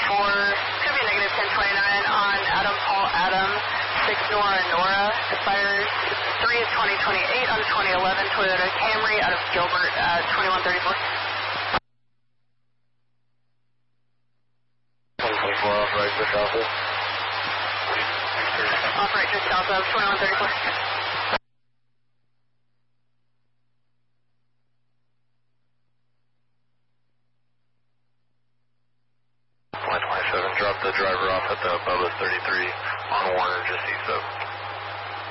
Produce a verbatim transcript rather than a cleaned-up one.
four, could be negative ten twenty-nine on Adam Paul Adam, six Nora Nora, expires three of twenty twenty-eight on twenty eleven Toyota Camry out of Gilbert at twenty-one thirty-four. twenty twenty-four off right to Delta. Off right to Delta, twenty-one thirty-four. one twenty-seven, drop the driver off at the Bubba thirty-three on Warner, just east of